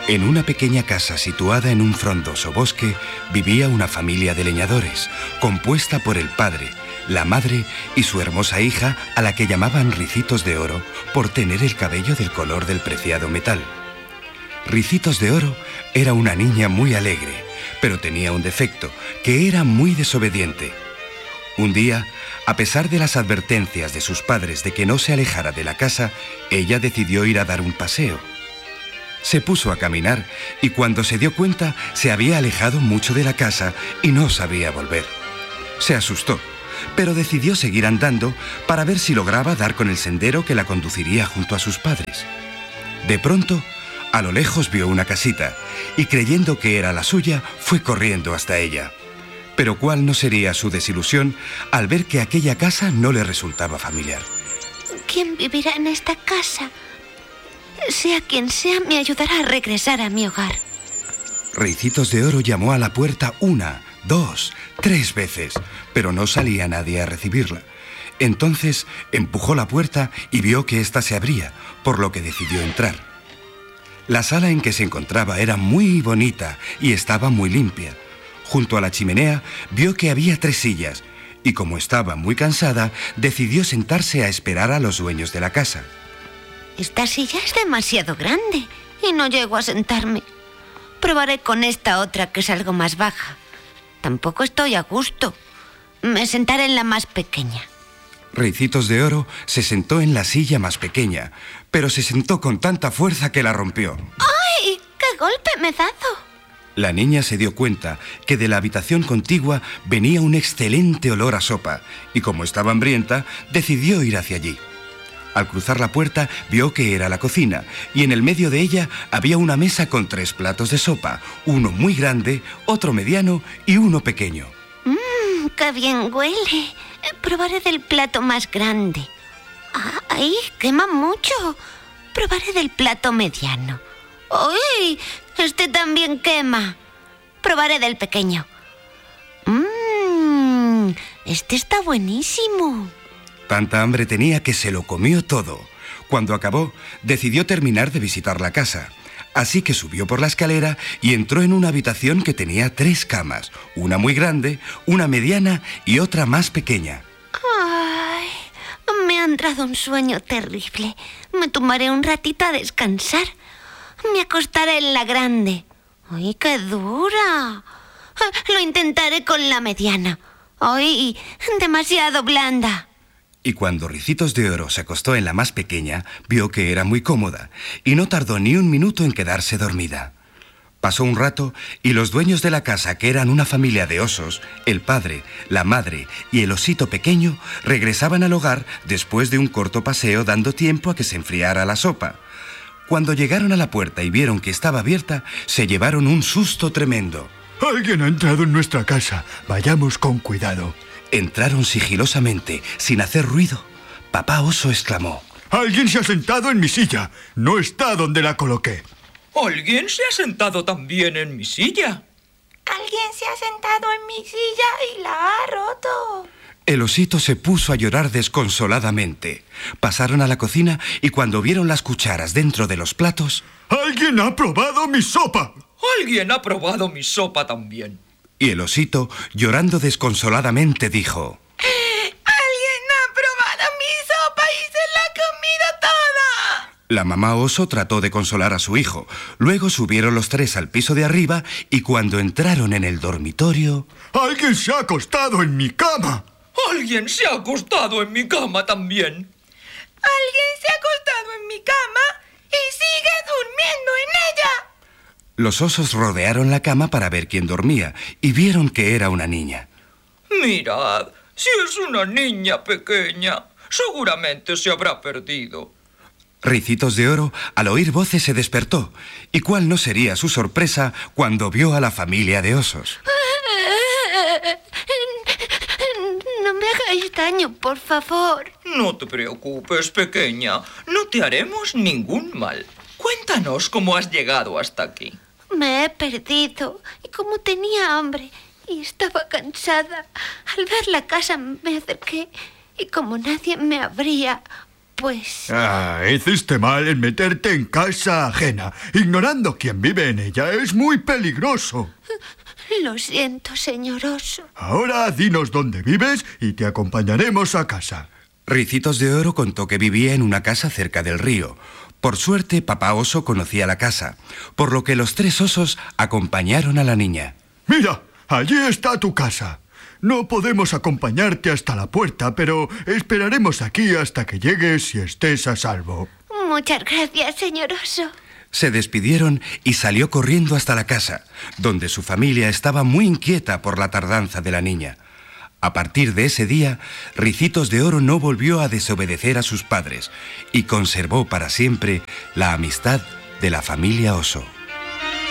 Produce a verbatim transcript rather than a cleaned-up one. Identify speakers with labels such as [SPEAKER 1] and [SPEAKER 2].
[SPEAKER 1] En una pequeña casa situada en un frondoso bosque vivía una familia de leñadores, compuesta por el padre, la madre y su hermosa hija, a la que llamaban Ricitos de Oro por tener el cabello del color del preciado metal. Ricitos de Oro era una niña muy alegre, pero tenía un defecto, que era muy desobediente. Un día, a pesar de las advertencias de sus padres de que no se alejara de la casa, ella decidió ir a dar un paseo. Se puso a caminar y cuando se dio cuenta se había alejado mucho de la casa y no sabía volver. Se asustó, pero decidió seguir andando para ver si lograba dar con el sendero que la conduciría junto a sus padres. De pronto, a lo lejos vio una casita y creyendo que era la suya, fue corriendo hasta ella. Pero cuál no sería su desilusión al ver que aquella casa no le resultaba familiar.
[SPEAKER 2] ¿Quién vivirá en esta casa? Sea quien sea, me ayudará a regresar a mi hogar.
[SPEAKER 1] Ricitos de Oro llamó a la puerta una, dos, tres veces, pero no salía nadie a recibirla. Entonces empujó la puerta y vio que ésta se abría, por lo que decidió entrar. La sala en que se encontraba era muy bonita y estaba muy limpia. Junto a la chimenea vio que había tres sillas y como estaba muy cansada, decidió sentarse a esperar a los dueños de la casa.
[SPEAKER 2] Esta silla es demasiado grande y no llego a sentarme. Probaré con esta otra que es algo más baja. Tampoco estoy a gusto. Me sentaré en la más pequeña.
[SPEAKER 1] Ricitos de Oro se sentó en la silla más pequeña, pero se sentó con tanta fuerza que la rompió.
[SPEAKER 2] ¡Ay! ¡Qué golpe me he dado!
[SPEAKER 1] La niña se dio cuenta que de la habitación contigua venía un excelente olor a sopa y como estaba hambrienta, decidió ir hacia allí. Al cruzar la puerta vio que era la cocina y en el medio de ella había una mesa con tres platos de sopa, uno muy grande, otro mediano y uno pequeño.
[SPEAKER 2] ¡Mmm! ¡Qué bien huele! Probaré del plato más grande. ¡Ay! ¡Quema mucho! Probaré del plato mediano. ¡Ay! Este también quema. Probaré del pequeño. ¡Mmm! Este está buenísimo.
[SPEAKER 1] Tanta hambre tenía que se lo comió todo. Cuando acabó, decidió terminar de visitar la casa. Así que subió por la escalera y entró en una habitación que tenía tres camas. Una muy grande, una mediana y otra más pequeña.
[SPEAKER 2] Ay, me ha entrado un sueño terrible. Me tomaré un ratito a descansar. Me acostaré en la grande. ¡Ay, qué dura! Lo intentaré con la mediana. ¡Ay, demasiado blanda!
[SPEAKER 1] Y cuando Ricitos de Oro se acostó en la más pequeña, vio que era muy cómoda y no tardó ni un minuto en quedarse dormida. Pasó un rato y los dueños de la casa, que eran una familia de osos, el padre, la madre y el osito pequeño, regresaban al hogar después de un corto paseo dando tiempo a que se enfriara la sopa. Cuando llegaron a la puerta y vieron que estaba abierta, se llevaron un susto tremendo.
[SPEAKER 3] Alguien ha entrado en nuestra casa. Vayamos con cuidado.
[SPEAKER 1] Entraron sigilosamente, sin hacer ruido. Papá Oso exclamó:
[SPEAKER 3] ¡Alguien se ha sentado en mi silla! No está donde la coloqué.
[SPEAKER 4] Alguien se ha sentado también en mi silla.
[SPEAKER 5] Alguien se ha sentado en mi silla y la ha roto.
[SPEAKER 1] El osito se puso a llorar desconsoladamente. Pasaron a la cocina y cuando vieron las cucharas dentro de los platos...
[SPEAKER 3] ¡Alguien ha probado mi sopa!
[SPEAKER 4] Alguien ha probado mi sopa también.
[SPEAKER 1] Y el osito, llorando desconsoladamente, dijo:
[SPEAKER 5] ¡Alguien ha probado mi sopa y se la ha comido toda!
[SPEAKER 1] La mamá oso trató de consolar a su hijo. Luego subieron los tres al piso de arriba y cuando entraron en el dormitorio...
[SPEAKER 3] ¡Alguien se ha acostado en mi cama!
[SPEAKER 4] Alguien se ha acostado en mi cama también.
[SPEAKER 5] Alguien se ha acostado en mi cama y sigue durmiendo en ella.
[SPEAKER 1] Los osos rodearon la cama para ver quién dormía y vieron que era una niña.
[SPEAKER 4] Mirad, si es una niña pequeña, seguramente se habrá perdido.
[SPEAKER 1] Ricitos de Oro, al oír voces, se despertó. ¿Y cuál no sería su sorpresa cuando vio a la familia de osos?
[SPEAKER 2] No me hagáis daño, por favor.
[SPEAKER 4] No te preocupes, pequeña. No te haremos ningún mal. Cuéntanos cómo has llegado hasta aquí.
[SPEAKER 2] Me he perdido y como tenía hambre y estaba cansada, al ver la casa me acerqué y como nadie me abría, pues...
[SPEAKER 3] Ah, hiciste mal en meterte en casa ajena, ignorando quién vive en ella. Es muy peligroso.
[SPEAKER 2] Lo siento, señor oso.
[SPEAKER 3] Ahora dinos dónde vives y te acompañaremos a casa.
[SPEAKER 1] Ricitos de Oro contó que vivía en una casa cerca del río. Por suerte, papá oso conocía la casa, por lo que los tres osos acompañaron a la niña.
[SPEAKER 3] Mira, allí está tu casa. No podemos acompañarte hasta la puerta, pero esperaremos aquí hasta que llegues y estés a salvo.
[SPEAKER 2] Muchas gracias, señor oso.
[SPEAKER 1] Se despidieron y salió corriendo hasta la casa, donde su familia estaba muy inquieta por la tardanza de la niña. A partir de ese día, Ricitos de Oro no volvió a desobedecer a sus padres y conservó para siempre la amistad de la familia oso.